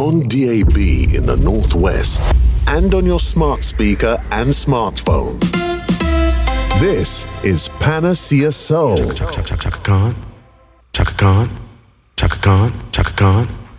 on DAB in the Northwest and on your smart speaker and smartphone. This is Panacea Soul. Chaka Khan, Chaka Khan, Chaka Khan, Chaka Khan.